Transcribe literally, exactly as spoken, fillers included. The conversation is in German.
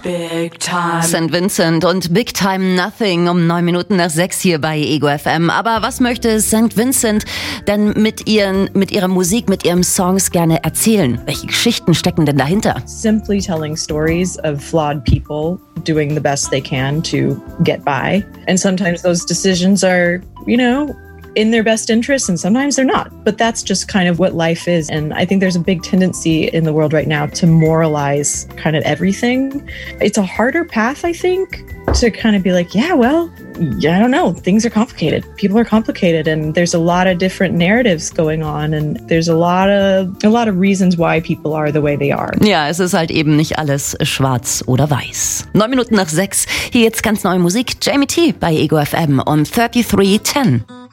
Big Time. Sankt Vincent und Big Time Nothing um neun Minuten nach sechs hier bei Ego F M. Aber was möchte Sankt Vincent denn mit ihren, mit ihrer Musik, mit ihren Songs gerne erzählen? Welche Geschichten stecken denn dahinter? Simply telling stories of flawed people doing the best they can to get by. And sometimes those decisions are, you know, in their best interest, and sometimes they're not. But that's just kind of what life is. And I think there's a big tendency in the world right now to moralize kind of everything. It's a harder path, I think, to kind of be like, yeah, well, I don't know. Things are complicated. People are complicated, and there's a lot of different narratives going on, and there's a lot of a lot of reasons why people are the way they are. Ja, es ist halt eben nicht alles schwarz oder weiß. Neun Minuten nach sechs. Hier jetzt ganz neue Musik. Jamie T bei Ego F M und dreiunddreißig zehn.